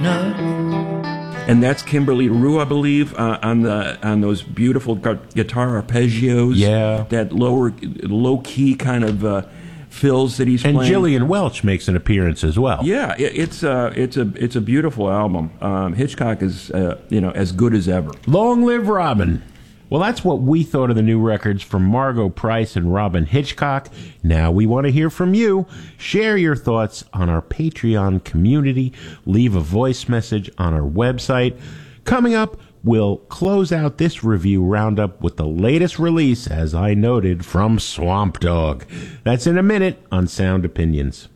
And that's Kimberly Rue, I believe, on those beautiful guitar arpeggios. Yeah. That low key kind of fills that he's and playing. And Jillian Welch makes an appearance as well. Yeah, it's a beautiful album. Hitchcock is as good as ever. Long live Robin. Well, that's what we thought of the new records from Margo Price and Robin Hitchcock. Now we want to hear from you. Share your thoughts on our Patreon community. Leave a voice message on our website. Coming up, we'll close out this review roundup with the latest release, as I noted, from Swamp Dogg. That's in a minute on Sound Opinions.